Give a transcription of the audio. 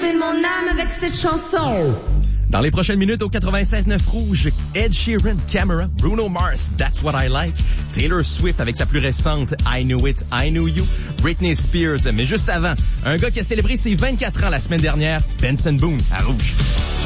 sauver mon âme avec cette chanson. Dans les prochaines minutes au 96.9 Rouge, Ed Sheeran, Camera, Bruno Mars, That's What I Like, Taylor Swift avec sa plus récente I Knew It, I Knew You, Britney Spears, mais juste avant, un gars qui a célébré ses 24 ans la semaine dernière, Benson Boone à Rouge.